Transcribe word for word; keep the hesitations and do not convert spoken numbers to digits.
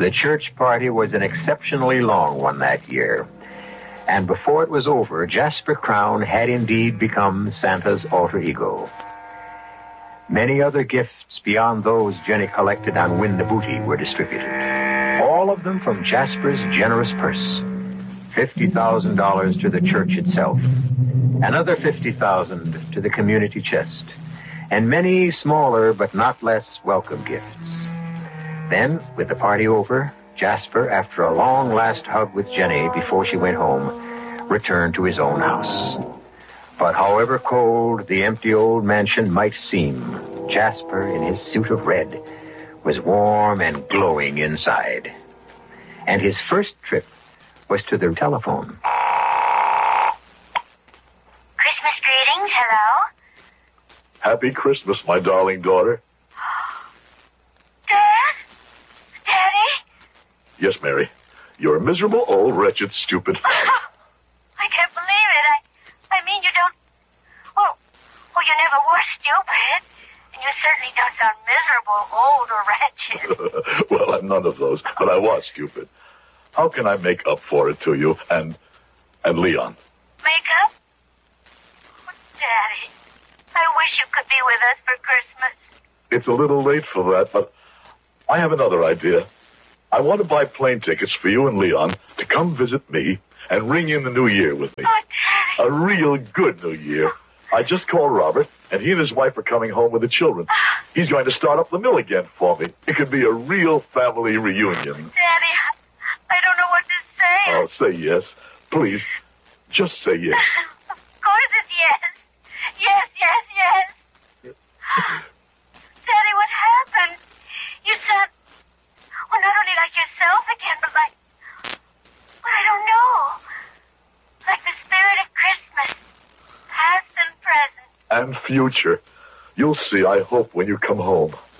The church party was an exceptionally long one that year. And before it was over, Jasper Crown had indeed become Santa's alter ego. Many other gifts beyond those Jenny collected on Win the Booty were distributed. All of them from Jasper's generous purse. fifty thousand dollars to the church itself. Another fifty thousand dollars to the community chest. And many smaller but not less welcome gifts. Then, with the party over, Jasper, after a long last hug with Jenny before she went home, returned to his own house. But however cold the empty old mansion might seem, Jasper, in his suit of red, was warm and glowing inside. And his first trip was to the telephone. Christmas greetings, hello? Happy Christmas, my darling daughter. Dad? Daddy? Yes, Mary. You're a miserable, old, wretched, stupid... I can't believe it. I, I mean, you don't... Oh, oh, you never were stupid. And you certainly don't sound miserable, old, or wretched. Well, I'm none of those, but I was stupid. How can I make up for it to you and... and Leon? Make up? Oh, Daddy, I wish you could be with us for Christmas. It's a little late for that, but I have another idea. I want to buy plane tickets for you and Leon to come visit me and ring in the new year with me. Oh, Daddy. A real good new year. I just called Robert, and he and his wife are coming home with the children. He's going to start up the mill again for me. It could be a real family reunion. Daddy, I don't know what to say. Oh, say yes. Please, just say yes. Of course it's yes. Yes, yes, yes. Daddy, what happened? You sound, well, not only like yourself again, but like, well, I don't know. Like the spirit of Christmas, past and present. And future. You'll see, I hope, when you come home.